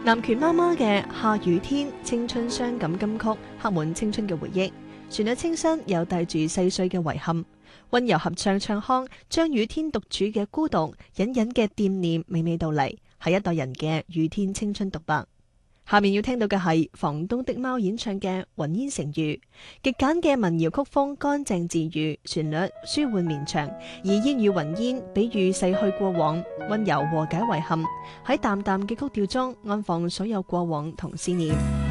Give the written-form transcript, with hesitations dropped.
南拳媽媽嘅《下雨天》青春傷感金曲，刻滿青春嘅回憶，旋律清新又帶住細碎嘅遺憾。溫柔合唱唱腔，將雨天獨處嘅孤獨，隱隱嘅惦念娓娓道嚟，係一代人嘅雨天青春獨白。下面要聽到嘅係房東的貓演唱嘅《雲煙成雨》，極簡嘅民謠曲風，乾淨治癒，旋律舒緩綿長，以煙與雲煙比喻逝去過往，溫柔和解遺憾，喺淡淡嘅曲調中安放所有過往同思念。